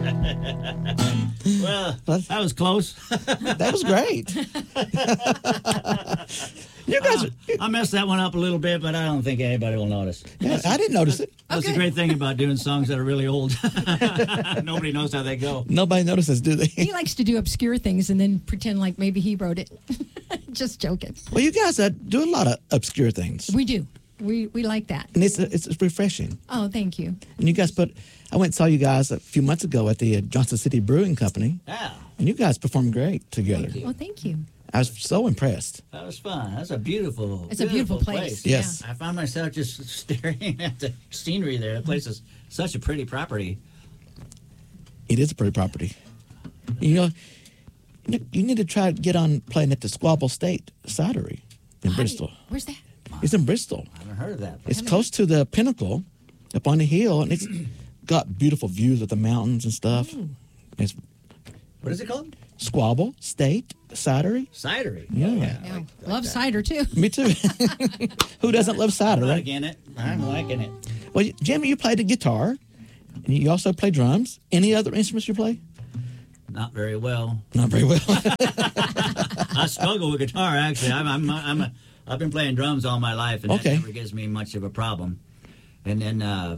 Well, that was close. That was great. You guys, I messed that one up a little bit, but I don't think anybody will notice. yeah, I didn't notice it. That's the great thing about doing songs that are really old. Nobody knows how they go. Nobody notices, do they? He likes to do obscure things and then pretend like maybe he wrote it. Just joking. Well, you guys do a lot of obscure things. We do. We like that. And it's refreshing. Oh, thank you. And you guys I went and saw you guys a few months ago at the Johnson City Brewing Company. Yeah. And you guys performed great together. Oh, thank you. I was so impressed. That was fun. That's a beautiful It's a beautiful place. Yes. I found myself just staring at the scenery there. The place is such a pretty property. It is a pretty property. You need to try to get on playing at the Squabble State Cidery in Bristol. Where's that? It's in Bristol. I haven't heard of that. It's close to the Pinnacle up on the hill, and it's got beautiful views of the mountains and stuff. It's What is it called? Squabble State Cidery. Cidery. Yeah. Yeah. Love cider, too. Me too. Who doesn't love cider, I'm right? liking it. I'm liking it. Well, Jimmy, you play the guitar, and you also play drums. Any other instruments you play? Not very well. Not very well. I struggle with guitar, actually. I've been playing drums all my life, and that never gives me much of a problem. And then, I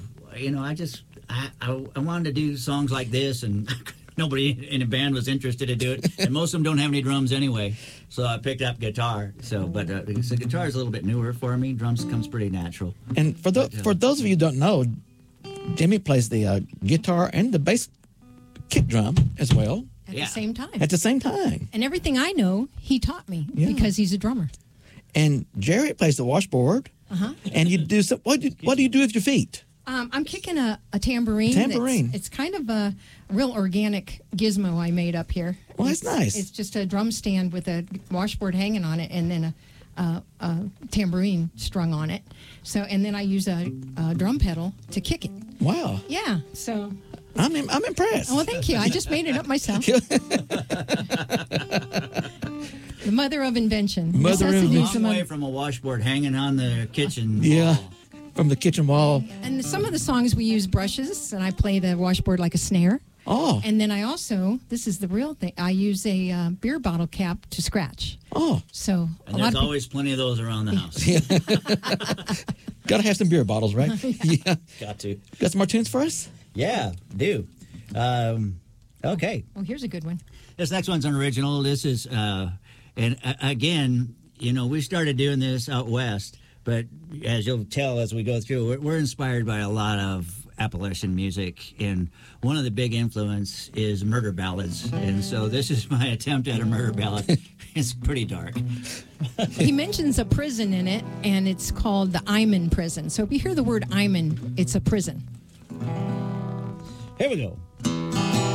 wanted to do songs like this, and nobody in the band was interested to do it. And most of them don't have any drums anyway, so I picked up guitar. But the guitar is a little bit newer for me. Drums comes pretty natural. And for those of you who don't know, Jimmy plays the guitar and the bass kick drum as well. At the same time. At the same time. And everything I know, he taught me because he's a drummer. And Jarrett plays the washboard. Uh-huh. And you do what do you do with your feet? I'm kicking a tambourine. It's kind of a real organic gizmo I made up here. Well, that's nice. It's just a drum stand with a washboard hanging on it, and then a tambourine strung on it. So, and then I use a drum pedal to kick it. Wow. Yeah. So. I'm impressed. Oh, thank you. I just made it up myself. The mother of invention. Long way from a washboard hanging on the kitchen wall. From the kitchen wall. And some of the songs we use brushes, and I play the washboard like a snare. Oh. And then I also, this is the real thing, I use a beer bottle cap to scratch. Oh. So and there's always plenty of those around the house. Got to have some beer bottles, right? Yeah. Got to. Got some more tunes for us? Yeah, do. Okay. Oh, here's a good one. This next one's an original. This is, again, we started doing this out west, but as you'll tell as we go through, we're inspired by a lot of Appalachian music, and one of the big influence is murder ballads. And so this is my attempt at a murder ballad. It's pretty dark. He mentions a prison in it, and it's called the Iman prison. So if you hear the word Iman, it's a prison. Here we go.